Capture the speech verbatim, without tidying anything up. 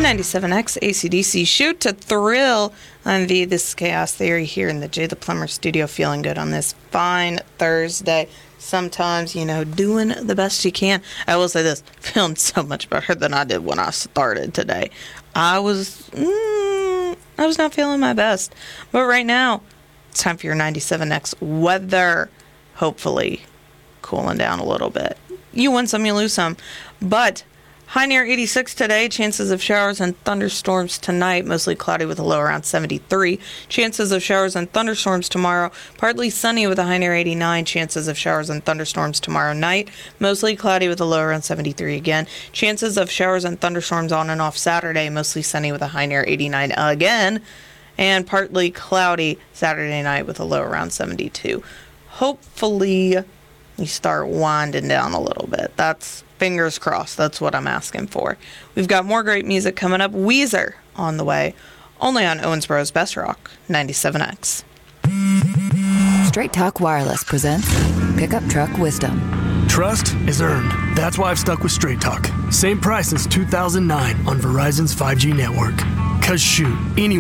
ninety-seven X A C D C, Shoot to Thrill on the This is Chaos Theory here in the Jay the Plumber studio, feeling good on this fine Thursday. Sometimes, you know, doing the best you can. I will say this, feeling so much better than I did when I started today. I was, mm, I was not feeling my best. But right now, it's time for your ninety-seven X weather. Hopefully cooling down a little bit. You win some, you lose some. But high near eighty-six today. Chances of showers and thunderstorms tonight. Mostly cloudy with a low around seventy-three. Chances of showers and thunderstorms tomorrow. Partly sunny with a high near eighty-nine. Chances of showers and thunderstorms tomorrow night. Mostly cloudy with a low around seventy-three again. Chances of showers and thunderstorms on and off Saturday. Mostly sunny with a high near eighty-nine again. And partly cloudy Saturday night with a low around seventy-two. Hopefully you start winding down a little bit. That's fingers crossed. That's what I'm asking for. We've got more great music coming up. Weezer on the way. Only on Owensboro's Best Rock, ninety-seven X. Straight Talk Wireless presents Pickup Truck Wisdom. Trust is earned. That's why I've stuck with Straight Talk. Same price since two thousand nine on Verizon's five G network. Cause shoot, anyone